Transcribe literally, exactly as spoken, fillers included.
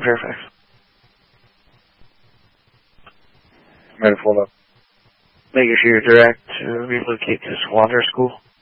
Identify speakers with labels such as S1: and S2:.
S1: Fairfax.
S2: Ready to pull up.
S1: Making sure you're direct to relocate to Swander School.